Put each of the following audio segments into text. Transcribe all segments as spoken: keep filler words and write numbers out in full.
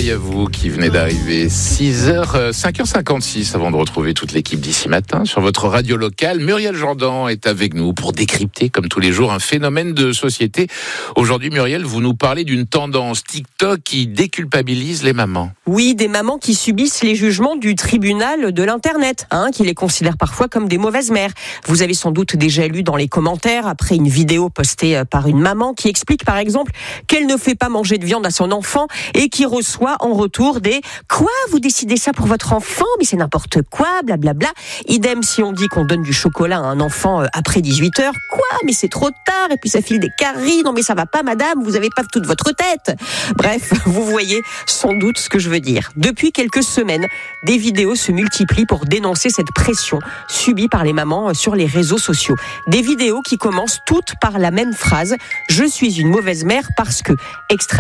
Soleil à vous qui venez d'arriver. six heures, cinq heures cinquante-six avant de retrouver toute l'équipe d'ici matin sur votre radio locale. Muriel Jourdan est avec nous pour décrypter, comme tous les jours, un phénomène de société. Aujourd'hui, Muriel, vous nous parlez d'une tendance TikTok qui déculpabilise les mamans. Oui, des mamans qui subissent les jugements du tribunal de l'Internet, hein, qui les considèrent parfois comme des mauvaises mères. Vous avez sans doute déjà lu dans les commentaires, après une vidéo postée par une maman qui explique par exemple qu'elle ne fait pas manger de viande à son enfant et qui reçoit en retour des « Quoi, vous décidez ça pour votre enfant ? Mais c'est n'importe quoi, blablabla ». Idem si on dit qu'on donne du chocolat à un enfant après dix-huit heures. « Quoi, mais c'est trop tard !» Et puis ça file des caries. « Non mais ça va pas madame, vous avez pas toute votre tête !» Bref, vous voyez sans doute ce que je veux dire. Depuis quelques semaines, des vidéos se multiplient pour dénoncer cette pression subie par les mamans sur les réseaux sociaux. Des vidéos qui commencent toutes par la même phrase « Je suis une mauvaise mère parce que... » Extrait.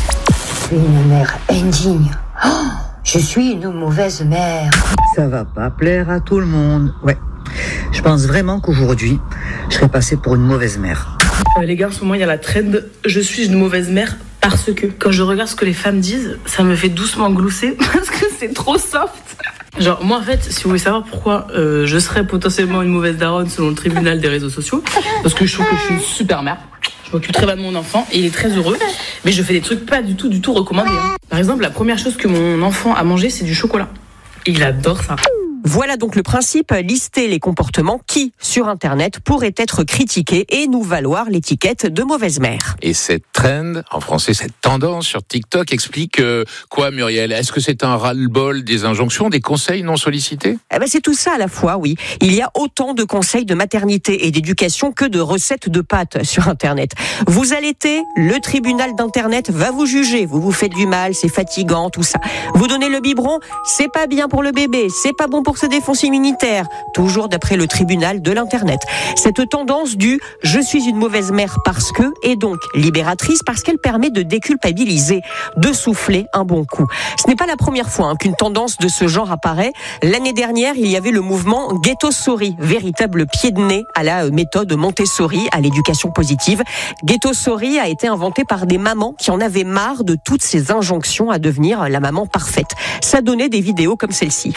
Je suis une mère indigne. Oh, je suis une mauvaise mère. Ça va pas plaire à tout le monde. Ouais. Je pense vraiment qu'aujourd'hui, je serais passée pour une mauvaise mère. Euh, les gars, en ce moment, il y a la trend « Je suis une mauvaise mère parce que ». Quand je regarde ce que les femmes disent, ça me fait doucement glousser parce que c'est trop soft. Genre, moi, en fait, si vous voulez savoir pourquoi euh, je serais potentiellement une mauvaise daronne selon le tribunal des réseaux sociaux, parce que je trouve que je suis une super mère. Je m'occupe très bien de mon enfant et il est très heureux, mais je fais des trucs pas du tout, du tout recommandés. Hein. Par exemple, la première chose que mon enfant a mangé, c'est du chocolat. Il adore ça. Voilà donc le principe, lister les comportements qui, sur Internet, pourraient être critiqués et nous valoir l'étiquette de mauvaise mère. Et cette trend, en français, cette tendance sur TikTok explique euh, quoi, Muriel ? Est-ce que c'est un ras-le-bol des injonctions, des conseils non sollicités ? Eh ben c'est tout ça à la fois, oui. Il y a autant de conseils de maternité et d'éducation que de recettes de pâtes sur Internet. Vous allaitez, le tribunal d'Internet va vous juger. Vous vous faites du mal, c'est fatigant, tout ça. Vous donnez le biberon, c'est pas bien pour le bébé, c'est pas bon pour sa défense immunitaire, toujours d'après le tribunal de l'Internet. Cette tendance du « je suis une mauvaise mère parce que » est donc libératrice parce qu'elle permet de déculpabiliser, de souffler un bon coup. Ce n'est pas la première fois hein, qu'une tendance de ce genre apparaît. L'année dernière, il y avait le mouvement Ghetto-Sorry, véritable pied de nez à la méthode Montessori, à l'éducation positive. Ghetto-Sorry a été inventé par des mamans qui en avaient marre de toutes ces injonctions à devenir la maman parfaite. Ça donnait des vidéos comme celle-ci.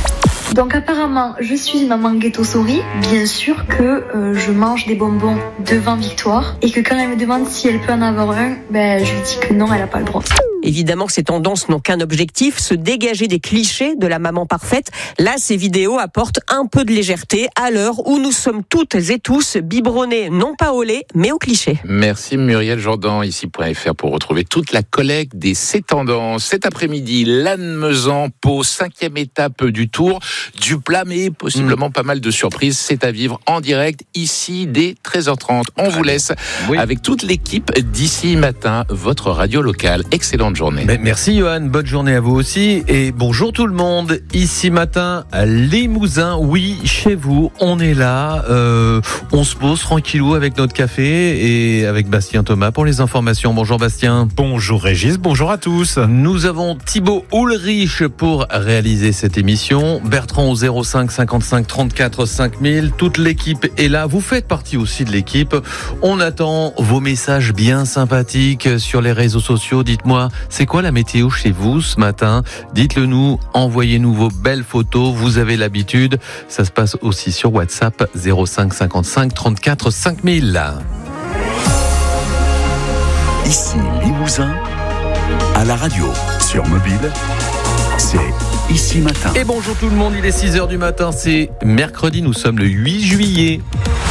Donc apparemment, je suis une maman ghetto-sorry. Bien sûr que euh, je mange des bonbons devant Victoire et que quand elle me demande si elle peut en avoir un, ben je lui dis que non, elle n'a pas le droit. Évidemment, ces tendances n'ont qu'un objectif, se dégager des clichés de la maman parfaite. Là, ces vidéos apportent un peu de légèreté à l'heure où nous sommes toutes et tous biberonnés, non pas au lait, mais au cliché. Merci Muriel Jourdan, ici point F R, pour retrouver toute la collecte des Ces tendances. Cet après-midi, Lannemezan, Pau, cinquième étape du Tour, du plat, mais possiblement mmh. pas mal de surprises. C'est à vivre en direct, ici, dès treize heures trente. On vous laisse oui. avec toute l'équipe d'ici matin, votre radio locale. Excellente journée. Ben, merci Johan, bonne journée à vous aussi et bonjour tout le monde. Ici matin à Limousin, oui, chez vous, on est là, euh, on se pose tranquillou avec notre café et avec Bastien Thomas pour les informations. Bonjour Bastien. Bonjour Régis, bonjour à tous. Nous avons Thibaut Ulrich pour réaliser cette émission, Bertrand au zéro cinq cinquante-cinq trente-quatre cinq mille, toute l'équipe est là, vous faites partie aussi de l'équipe. On attend vos messages bien sympathiques sur les réseaux sociaux. Dites-moi, c'est quoi la météo chez vous ce matin ? Dites-le nous, envoyez-nous vos belles photos, vous avez l'habitude. Ça se passe aussi sur WhatsApp zéro cinq cinquante-cinq trente-quatre cinq mille. Ici Limousin, à la radio, sur mobile, c'est Ici Matin. Et bonjour tout le monde, il est six heures du matin, c'est mercredi, nous sommes le huit juillet.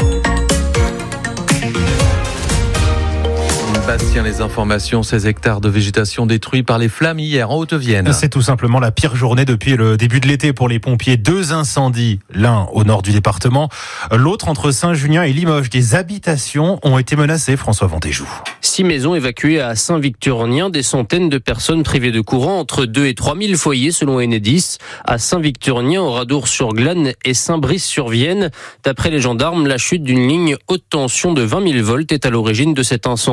Bastien, les informations, seize hectares de végétation détruits par les flammes hier en Haute-Vienne. C'est tout simplement la pire journée depuis le début de l'été pour les pompiers. Deux incendies, l'un au nord du département, l'autre entre Saint-Junien et Limoges. Des habitations ont été menacées, François Ventéjou. Six maisons évacuées à Saint-Victurnien, des centaines de personnes privées de courant, entre deux et trois mille foyers selon Enedis. À Saint-Victurnien, au Radour-sur-Glane et Saint-Brice-sur-Vienne. D'après les gendarmes, la chute d'une ligne haute tension de vingt mille volts est à l'origine de cet incendie déclenché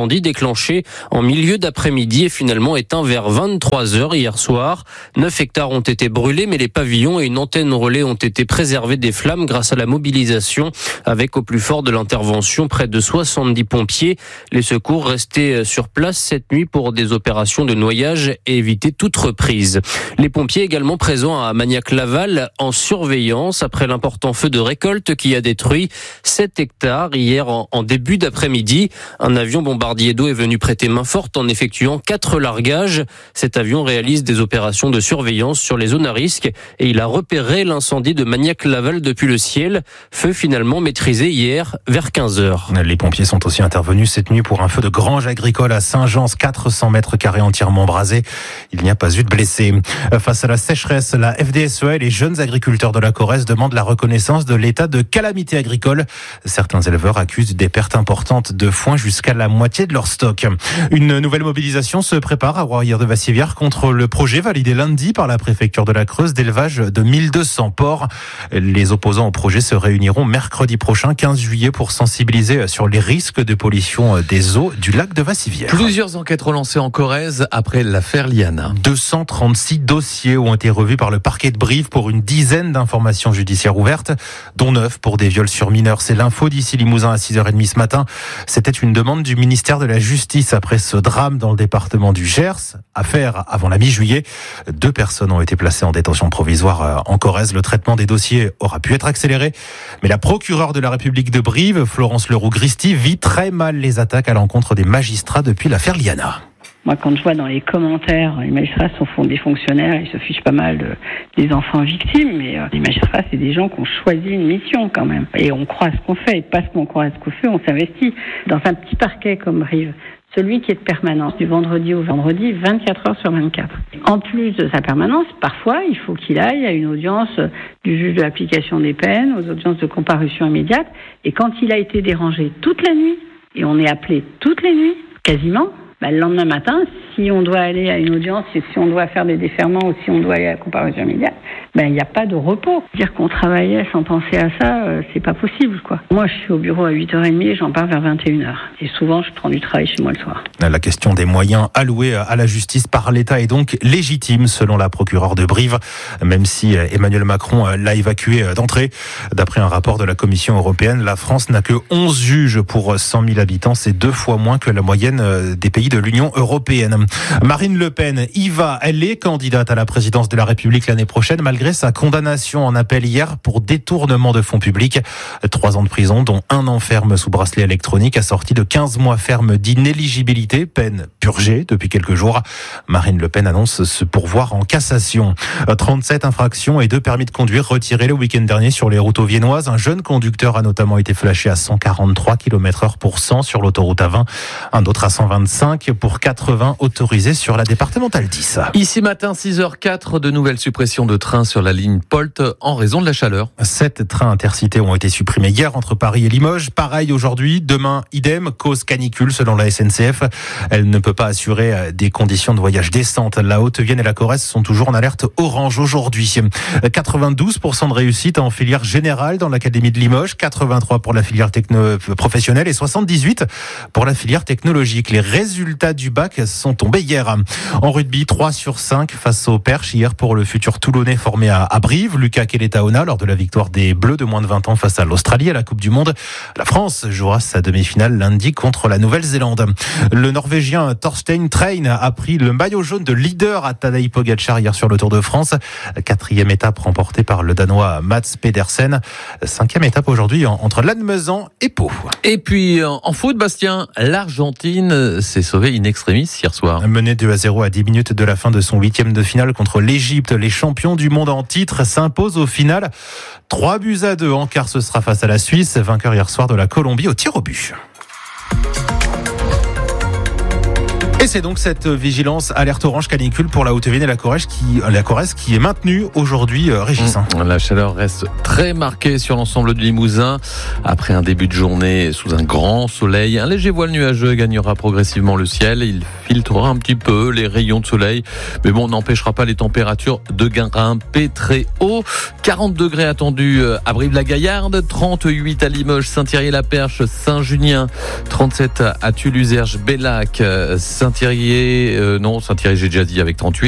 déclenché en milieu d'après-midi et finalement éteint vers vingt-trois heures hier soir. neuf hectares ont été brûlés, mais les pavillons et une antenne relais ont été préservés des flammes grâce à la mobilisation, avec au plus fort de l'intervention près de soixante-dix pompiers. Les secours restés sur place cette nuit pour des opérations de noyage et éviter toute reprise. Les pompiers également présents à Magnac-Laval en surveillance après l'important feu de récolte qui a détruit sept hectares hier en, en début d'après-midi. Un avion bombardier d'eau est venu prêter main forte en effectuant quatre largages. Cet avion réalise des opérations de surveillance sur les zones à risque et il a repéré l'incendie de Magnac-Laval depuis le ciel. Feu finalement maîtrisé hier vers quinze heures. Les pompiers sont aussi intervenus cette nuit pour un feu de grange agricole à Saint-Jean, quatre cents mètres carrés entièrement brasés. Il n'y a pas eu de blessés. Face à la sécheresse, la F D S E A et les jeunes agriculteurs de la Corrèze demandent la reconnaissance de l'état de calamité agricole. Certains éleveurs accusent des pertes importantes de foin jusqu'à la moitié de leur stock. Une nouvelle mobilisation se prépare à Roirière-de-Vassivière contre le projet validé lundi par la préfecture de la Creuse d'élevage de mille deux cents porcs. Les opposants au projet se réuniront mercredi prochain, quinze juillet, pour sensibiliser sur les risques de pollution des eaux du lac de Vassivière. Plusieurs enquêtes relancées en Corrèze après l'affaire Liana. deux cent trente-six dossiers ont été revus par le parquet de Brive pour une dizaine d'informations judiciaires ouvertes, dont neuf pour des viols sur mineurs. C'est l'info d'ici Limousin à six heures trente ce matin. C'était une demande du ministère de la Justice après ce drame dans le département du Gers. Affaire avant la mi-juillet. Deux personnes ont été placées en détention provisoire en Corrèze. Le traitement des dossiers aura pu être accéléré. Mais la procureure de la République de Brive, Florence Leroux-Gristi, vit très mal les attaques à l'encontre des magistrats depuis l'affaire Liana. Moi, quand je vois dans les commentaires, les magistrats sont des fonctionnaires, ils se fichent pas mal de, des enfants victimes, mais euh, les magistrats, c'est des gens qui ont choisi une mission quand même. Et on croit à ce qu'on fait, et parce qu'on croit à ce qu'on fait, on s'investit. Dans un petit parquet comme Brive, celui qui est de permanence, du vendredi au vendredi, vingt-quatre heures sur vingt-quatre. En plus de sa permanence, parfois, il faut qu'il aille à une audience du juge de l'application des peines, aux audiences de comparution immédiate, et quand il a été dérangé toute la nuit, et on est appelé toutes les nuits, quasiment, bah, le lendemain matin, si on doit aller à une audience, si on doit faire des déferments ou si on doit aller à la comparution immédiate, ben il n'y a pas de repos. Dire qu'on travaillait sans penser à ça, euh, c'est pas possible, quoi. Moi, je suis au bureau à huit heures trente et j'en pars vers vingt et une heures. Et souvent, je prends du travail chez moi le soir. La question des moyens alloués à la justice par l'État est donc légitime, selon la procureure de Brive, même si Emmanuel Macron l'a évacué d'entrée. D'après un rapport de la Commission européenne, la France n'a que onze juges pour cent mille habitants. C'est deux fois moins que la moyenne des pays de l'Union européenne. Marine Le Pen y va. Elle est candidate à la présidence de la République l'année prochaine, malgré sa condamnation en appel hier pour détournement de fonds publics. Trois ans de prison, dont un an ferme sous bracelet électronique, assorti de quinze mois ferme d'inéligibilité, peine purgée depuis quelques jours. Marine Le Pen annonce se pourvoir en cassation. trente-sept infractions et deux permis de conduire retirés le week-end dernier sur les routes viennoises. Un jeune conducteur a notamment été flashé à cent quarante-trois kilomètres heure pour cent sur l'autoroute A vingt. Un autre à cent vingt-cinq pour quatre-vingts autorisés sur la départementale dix. Ici matin, six heures quatre, de nouvelles suppressions de trains sur la ligne Polt en raison de la chaleur. Sept trains intercités ont été supprimés hier entre Paris et Limoges. Pareil aujourd'hui, demain, idem, cause canicule selon la S N C F. Elle ne peut pas assurer des conditions de voyage décentes. La Haute-Vienne et la Corrèze sont toujours en alerte orange aujourd'hui. quatre-vingt-douze pour cent de réussite en filière générale dans l'Académie de Limoges, quatre-vingt-trois pour la filière techno professionnelle et soixante-dix-huit pour la filière technologique. Les résultats du bac sont tombés hier. En rugby, trois sur cinq face au Perche hier pour le futur Toulonnais formé à, à Brive, Lucas Keletaona, lors de la victoire des Bleus de moins de vingt ans face à l'Australie à la Coupe du Monde. La France jouera sa demi-finale lundi contre la Nouvelle-Zélande. Le Norvégien Thorstein Train a pris le maillot jaune de leader à Tadej Pogacar hier sur le Tour de France. Quatrième étape remportée par le Danois Mats Pedersen. Cinquième étape aujourd'hui entre Lannemezan et Pau. Et puis en foot, Bastien, l'Argentine s'est sauvée in extremis hier soir. Menée deux à zéro à dix minutes de la fin de son huitième de finale contre l'Égypte, les champions du monde en titre s'imposent au final trois buts à deux. En quart, ce sera face à la Suisse, vainqueur hier soir de la Colombie au tir au but. Et c'est donc cette vigilance alerte orange canicule pour la Haute-Vienne et la Corrèze qui, la Corrèze qui est maintenue aujourd'hui, euh, Régis. La chaleur reste très marquée sur l'ensemble du Limousin. Après un début de journée sous un grand soleil, un léger voile nuageux gagnera progressivement le ciel. Il filtrera un petit peu les rayons de soleil. Mais bon, on n'empêchera pas les températures de grimper très haut. quarante degrés attendus à Brive-la-Gaillarde, trente-huit à Limoges, Saint-Thierry-la-Perche, Saint-Junien, trente-sept à Tulle-Uzerge, Bellac, Saint-Thierry, euh, non, Saint-Thierry j'ai déjà dit avec trente-huit.